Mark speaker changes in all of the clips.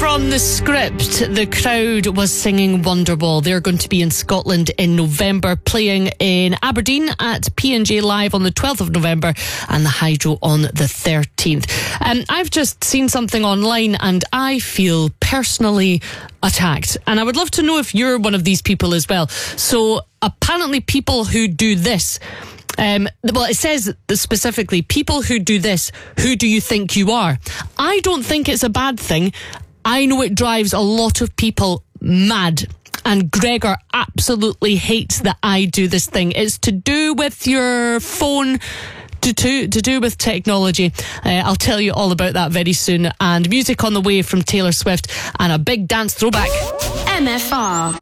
Speaker 1: from the script, the crowd was singing Wonderwall. They're going to be in Scotland in November, playing in Aberdeen at P&J Live on the 12th of November and the Hydro on the 13th. I've just seen something online and I feel personally attacked. And I would love to know if you're one of these people as well. So apparently people who do this... well, it says specifically, people who do this, who do you think you are? I don't think it's a bad thing. I know it drives a lot of people mad. And Gregor absolutely hates that I do this thing. It's to do with your phone, to do with technology. I'll tell you all about that very soon. And music on the way from Taylor Swift and a big dance throwback.
Speaker 2: MFR.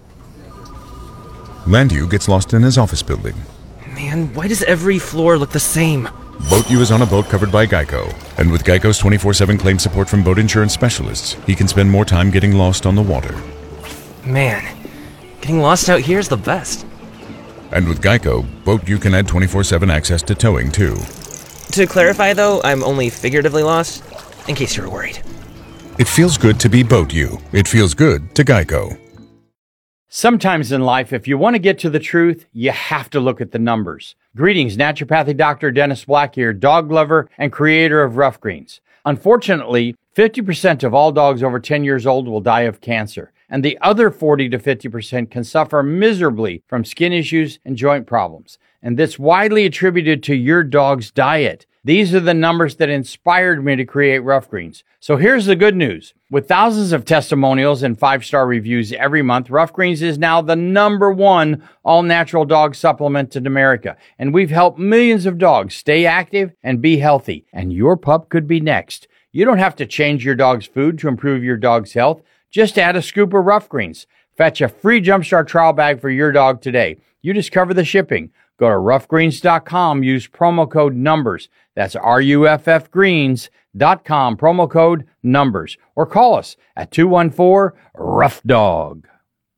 Speaker 3: Landew gets lost in his office building.
Speaker 4: Man, why does every floor look the same?
Speaker 3: BoatU is on a boat covered by Geico. And with Geico's 24/7 claim support from boat insurance specialists, he can spend more time getting lost on the water.
Speaker 4: Man, getting lost out here is the best.
Speaker 3: And with Geico, BoatU can add 24/7 access to towing, too.
Speaker 4: To clarify, though, I'm only figuratively lost, in case you were worried.
Speaker 3: It feels good to be BoatU. It feels good to Geico.
Speaker 5: Sometimes in life, if you want to get to the truth, you have to look at the numbers. Greetings, naturopathic Dr. Dennis Black here, dog lover and creator of Rough Greens. Unfortunately, 50% of all dogs over 10 years old will die of cancer, and the other 40 to 50% can suffer miserably from skin issues and joint problems. And this widely attributed to your dog's diet. These are the numbers that inspired me to create Rough Greens. So here's the good news. With thousands of testimonials and 5-star reviews every month, Rough Greens is now the #1 all-natural dog supplement in America. And we've helped millions of dogs stay active and be healthy. And your pup could be next. You don't have to change your dog's food to improve your dog's health. Just add a scoop of Rough Greens. Fetch a free Jumpstart trial bag for your dog today. You just cover the shipping. Go to roughgreens.com, use promo code NUMBERS. That's RUFFgreens.com, promo code NUMBERS. Or call us at 214-ROUGH-DOG.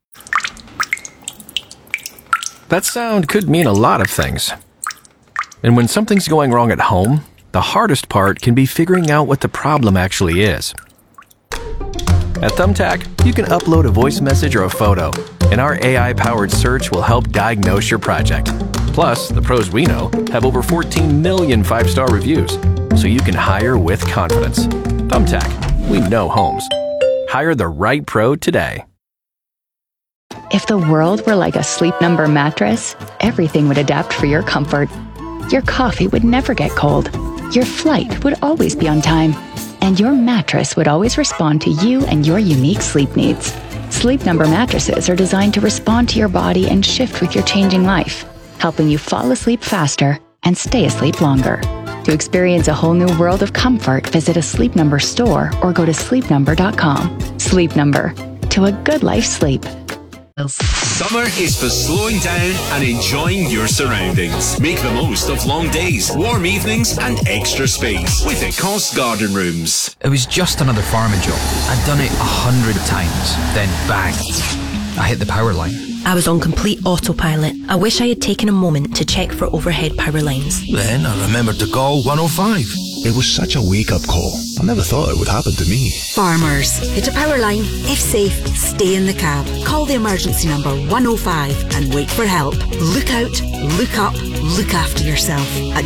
Speaker 6: That sound could mean a lot of things. And when something's going wrong at home, the hardest part can be figuring out what the problem actually is. At Thumbtack, you can upload a voice message or a photo, and our AI-powered search will help diagnose your project. Plus, the pros we know have over 14 million 5-star reviews, so you can hire with confidence. Thumbtack, we know homes. Hire the right pro today.
Speaker 7: If the world were like a Sleep Number mattress, everything would adapt for your comfort. Your coffee would never get cold. Your flight would always be on time. And your mattress would always respond to you and your unique sleep needs. Sleep Number mattresses are designed to respond to your body and shift with your changing life, helping you fall asleep faster and stay asleep longer. To experience a whole new world of comfort, visit a Sleep Number store or go to sleepnumber.com. Sleep Number. To a good life's sleep.
Speaker 8: Summer is for slowing down and enjoying your surroundings. Make the most of long days, warm evenings and extra space with Ecosse Garden Rooms.
Speaker 9: It was just another farming job. I'd done it 100 times. Then bang, I hit the power line.
Speaker 10: I was on complete autopilot. I wish I had taken a moment to check for overhead power lines.
Speaker 8: Then I remembered to call 105. It was such a wake-up call. I never thought it would happen to me.
Speaker 11: Farmers, hit a power line. If safe, stay in the cab. Call the emergency number 105 and wait for help. Look out, look up, look after yourself at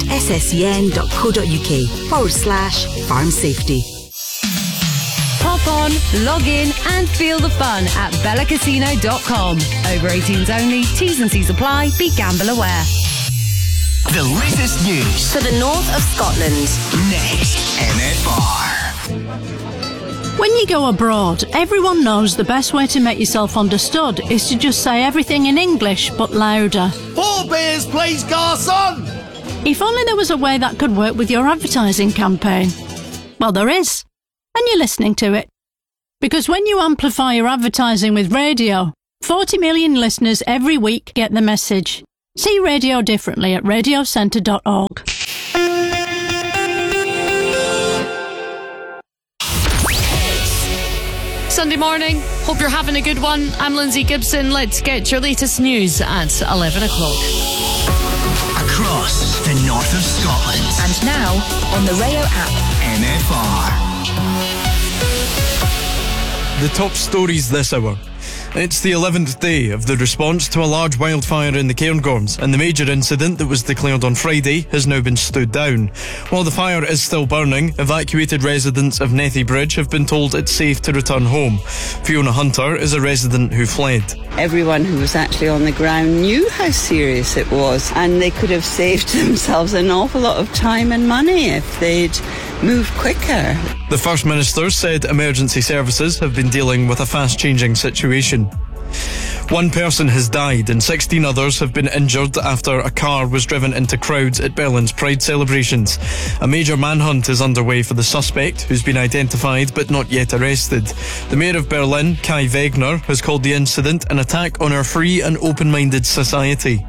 Speaker 11: sscn.co.uk/farm safety.
Speaker 2: Hop on, log in and feel the fun at bellacasino.com. Over 18s only, T's and C's apply, be gamble aware.
Speaker 8: The latest news
Speaker 2: For the north of Scotland.
Speaker 8: next. MFR.
Speaker 12: When you go abroad, everyone knows the best way to make yourself understood is to just say everything in English, but louder.
Speaker 13: 4 beers, please, garçon!
Speaker 12: If only there was a way that could work with your advertising campaign. Well, there is. And you're listening to it. Because when you amplify your advertising with radio, 40 million listeners every week get the message. See radio differently at radiocentre.org.
Speaker 1: Sunday morning. Hope you're having a good one. I'm Lindsay Gibson. Let's get your latest news at 11 o'clock.
Speaker 8: Across the north of Scotland.
Speaker 2: And now on the Rayo app.
Speaker 8: MFR.
Speaker 14: The top stories this hour. It's the 11th day of the response to a large wildfire in the Cairngorms, and the major incident that was declared on Friday has now been stood down. While the fire is still burning, evacuated residents of Nethy Bridge have been told it's safe to return home. Fiona Hunter is a resident who fled.
Speaker 15: Everyone who was actually on the ground knew how serious it was, and they could have saved themselves an awful lot of time and money if they'd moved quicker.
Speaker 14: The First Minister said emergency services have been dealing with a fast-changing situation. One person has died and 16 others have been injured after a car was driven into crowds at Berlin's Pride celebrations. A major manhunt is underway for the suspect, who's been identified but not yet arrested. The Mayor of Berlin, Kai Wegner, has called the incident an attack on our free and open-minded society.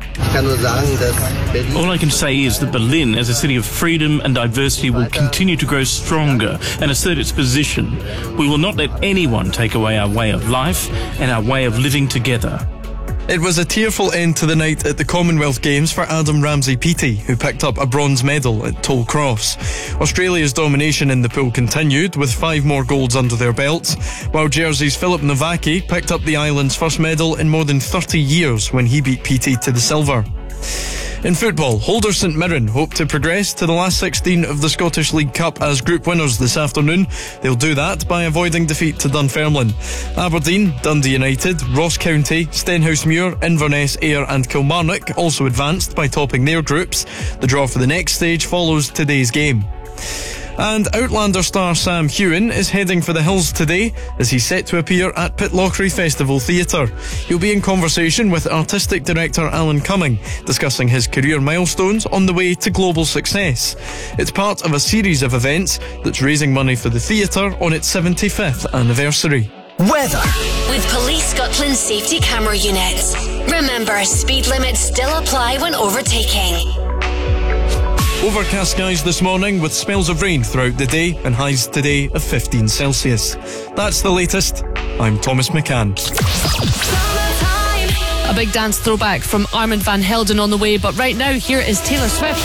Speaker 16: All I can say is that Berlin, as a city of freedom and diversity, will continue to grow stronger and assert its position. We will not let anyone take away our way of life and our way of living together.
Speaker 14: It was a tearful end to the night at the Commonwealth Games for Adam Ramsey-Peaty, who picked up a bronze medal at Toll Cross. Australia's domination in the pool continued, with 5 more golds under their belts, while Jersey's Philip Novacki picked up the island's first medal in more than 30 years when he beat Peaty to the silver. In football, Holder St Mirren hope to progress to the last 16 of the Scottish League Cup as group winners this afternoon. They'll do that by avoiding defeat to Dunfermline. Aberdeen, Dundee United, Ross County, Stenhousemuir, Inverness, Ayr and Kilmarnock also advanced by topping their groups. The draw for the next stage follows today's game. And Outlander star Sam Heughan is heading for the hills today as he's set to appear at Pitlochry Festival Theatre. He'll be in conversation with artistic director Alan Cumming, discussing his career milestones on the way to global success. It's part of a series of events that's raising money for the theatre on its 75th anniversary.
Speaker 17: Weather. With Police Scotland's safety camera units. Remember, speed limits still apply when overtaking.
Speaker 14: Overcast skies this morning with spells of rain throughout the day and highs today of 15 Celsius. That's the latest. I'm Thomas McCann.
Speaker 1: A big dance throwback from Armand van Helden on the way, but right now here is Taylor Swift.